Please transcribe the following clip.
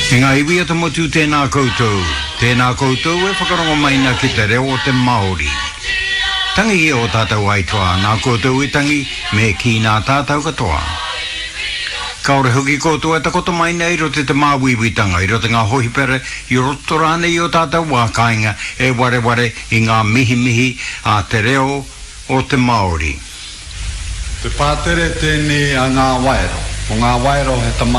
Ngā iwi ata motu tēnā koutou. Tēnā koutou e whakarongo mai na ki te reo o te Māori. Tangi e o tātou aitoa, nā koutou I tangi me ki nā tātou katoa. Kaore hoki koutou e takoto mai nei ro te māwiwitanga, I rote ngā hohipere, I roto rāne I o tātou wākainga e ware I ngā mihi a te reo o te Māori. Te pātere tēnei a ngā waero, o ngā waero he